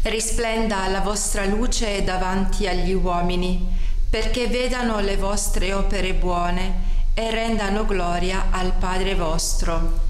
Risplenda la vostra luce davanti agli uomini, perché vedano le vostre opere buone e rendano gloria al Padre vostro.